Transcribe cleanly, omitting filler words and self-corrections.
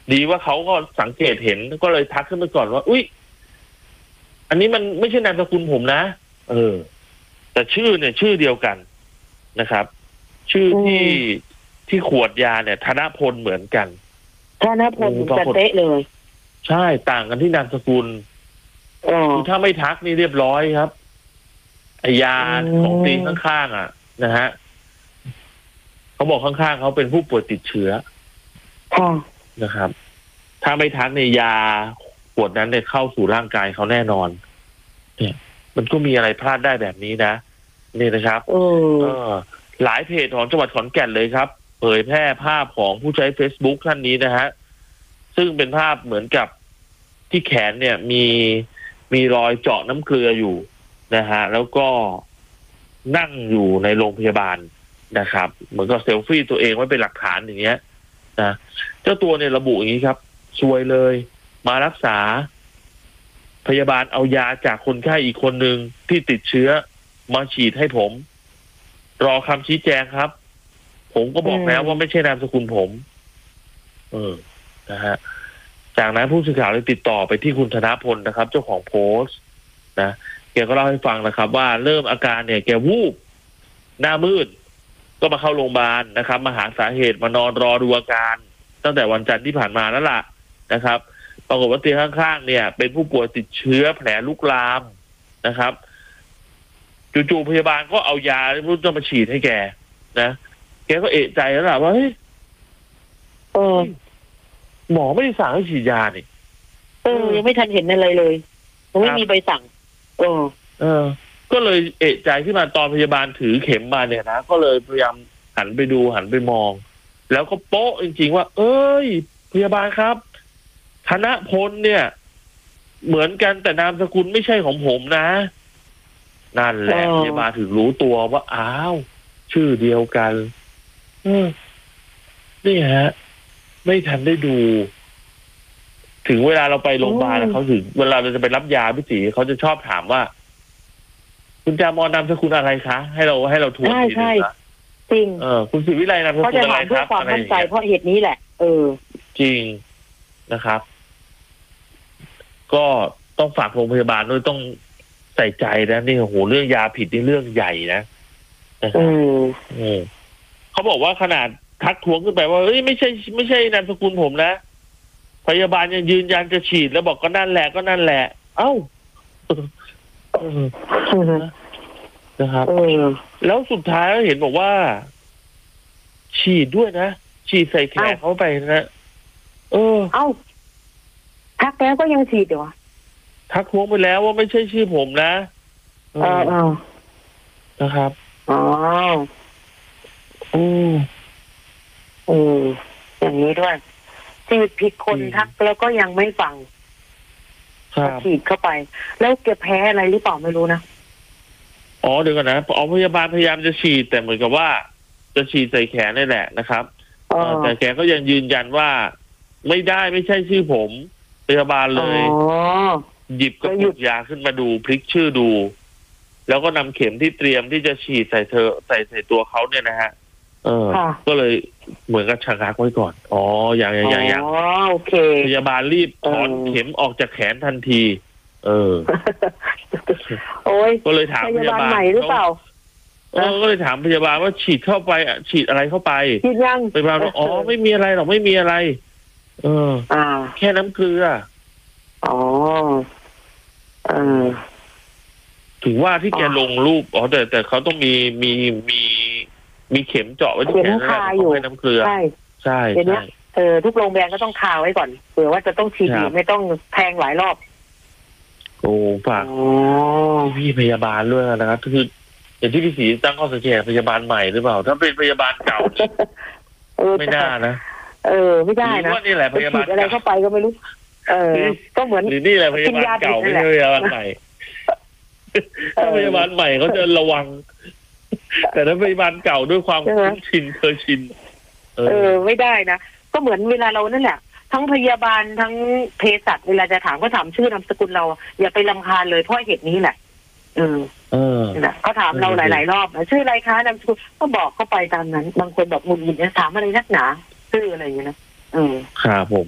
ดีว่าเขาก็สังเกตเห็นก็เลยทักขึ้นไปก่อนว่าอุ๊ยอันนี้มันไม่ใช่นามสกุลผมนะแต่ชื่อเนี่ยชื่อเดียวกันนะครับ ชื่อที่ขวดยาเนี่ยธนพลเหมือนกันธนพลจะเตะเลยใช่ต่างกันที่นามสกุลคือถ้าไม่ทักนี่เรียบร้อยครับไอยาของตีนข้างๆอ่ะนะฮะเขาบอกข้างๆเขาเป็นผู้ป่วยติดเชื้อนะครับ ถ้าไม่ทักในยาขวดนั้นเนี่ยเข้าสู่ร่างกายเขาแน่นอนเนี่ยมันก็มีอะไรพลาดได้แบบนี้นะนี่นะครับหลายเพจของจังหวัดขอนแก่นเลยครับเผยแพร่ภาพของผู้ใช้ Facebook ท่านนี้นะฮะซึ่งเป็นภาพเหมือนกับที่แขนเนี่ยมีรอยเจาะน้ำเกลืออยู่นะฮะแล้วก็นั่งอยู่ในโรงพยาบาลนะครับเหมือนกับเซลฟี่ตัวเองไว้เป็นหลักฐานอย่างเงี้ยนะเจ้าตัวเนี่ยระบุอย่างนี้ครับซวยเลยมารักษาพยาบาลเอายาจากคนไข้อีกคนหนึ่งที่ติดเชื้อมาฉีดให้ผมรอคำชี้แจงครับผมก็บอกแล้วว่าไม่ใช่นามสกุลผมนะฮะจากนั้นผู้สื่อข่าวเลยติดต่อไปที่คุณธนพลนะครับเจ้าของโพสต์นะแกก็เล่าให้ฟังนะครับว่าเริ่มอาการเนี่ยแกวูบหน้ามืดก็มาเข้าโรงพยาบาลนะครับมาหาสาเหตุมานอนรอดูอาการตั้งแต่วันจันทร์ที่ผ่านมานั่นแหละนะครับปรากฏว่าเตียงข้างๆเนี่ยเป็นผู้ป่วยติดเชื้อแผลลุกลามนะครับจู่ๆพยาบาลก็เอายารุ่นจะมาฉีดให้แกนะแกก็เอะใจแล้วล่ะว่าเฮ้ยหมอไม่ได้สั่งให้ฉีดยานี่ยังไม่ทันเห็นอะไรเลยไม่มีใบสั่งก็เลยเอะใจที่มาตอนพยาบาลถือเข็มมาเนี่ยนะก็เลยพยายามหันไปดูหันไปมองแล้วก็โป๊ะจริงๆว่าเอ้ยพยาบาลครับธนพลเนี่ยเหมือนกันแต่นามสกุลไม่ใช่ของผมนะนั่นแหละพยาบาลถึงรู้ตัวว่าอ้าวชื่อเดียวกันนี่ฮะไม่ทันได้ดูถึงเวลาเราไปโรงพยาบาลเขาถึงเวลาเราจะไปรับยาพี่ตีเขาจะชอบถามว่าคุณจามอนนามสกุลอะไรคะให้เราทวนทีนึงนะจริงคุณศิวิไลนามสกุลอะไรครับเพื่อความมั่นใจเพราะเหตุนี้แหละจริงนะครับก็ต้องฝากโรงพยาบาลด้วยต้องใส่ใจนะนี่โอ้โหเรื่องยาผิดนี่เรื่องใหญ่นะเขาบอกว่าขนาดทักท้วงขึ้นไปว่าเอ้ยไม่ใช่นามสกุลผมนะพยาบาลยังยืนยันจะฉีดแล้วบอกก็นั่นแหละเอ้านะครับแล้วสุดท้ายเห็นบอกว่าฉีดด้วยนะฉีดใส่แขนเขาไปนะเอ้าทักแล้วก็ยังฉีดอยู่ทักท้วงไปแล้วว่าไม่ใช่ชื่อผมนะนะครับอย่างนี้ด้วยฉีดผิดคนทักแล้วก็ยังไม่ฟังฉีดเข้าไปแล้วแกแพ้อะไรหรือเปล่าไม่รู้นะเดี๋ยวก่อนนะพยาบาลพยายามจะฉีดแต่เหมือนกับว่าจะฉีดใส่แขนนี่แหละนะครับแต่แกก็ยังยืนยันว่าไม่ใช่ชื่อผมพยาบาลเลยหยิบกระปุกยาขึ้นมาดูพลิกชื่อดูแล้วก็นำเข็มที่เตรียมที่จะฉีดใส่ตัวเขาเนี่ยนะฮะก็เลยเหมือนกับชะงักไว้ก่อนอย่างโอเคพยาบาลรีบถอนเข็มออกจากแขนทันทีก็เลยถามพยาบาลใหม่หรือเปล่าก็เลยถามพยาบาลว่าฉีดเข้าไปฉีดอะไรเข้าไปฉีดยังพยาบาลว่าไม่มีอะไรหรอกไม่มีอะไรแค่น้ำเกลือถึงว่าที่แกลงรูปแต่เขาต้องมีเข็มเจาะไว้ที่แขนนะเขาให้น้ำเกลือใช่ทุกโรงพยาบาลก็ต้องคาไว้ก่อนเผื่อว่าจะต้องฉีดไม่ต้องแทงหลายรอบฝากพี่พยาบาลด้วยนะครับคืออย่างที่พี่ศรีตั้งข้อสังเกตพยาบาลใหม่หรือเปล่าถ้าเป็นพยาบาลเก่าไม่น่านะไม่ได้นะนี่แหละพยาบาลอะไรเข้าไปก็ไม่รู้ก็เหมือนหรือนี่แหละพยาบาลเก่าไม่ใช่พยาบาลใหม่ถ้าพยาบาลใหม่เขาจะระวังแต่ถ้าพยาบาลเก่าด้วยความคุ้นชินเคยชินไม่ได้นะก็เหมือนเวลาเรานั่นแหละทั้งพยาบาลทั้งเภสัชเวลาจะถามก็ถามชื่อนามสกุลเราอย่าไปรำคาญเลยเพราะเหตุนี้แหละเขาถามเราหลายๆรอบชื่ออะไรคะนามสกุลก็บอกเข้าไปตามนั้นบางคนบอกหงุดหงิดถามอะไรนักหนาชื่ออะไรอย่างเงี้ยนะครับผม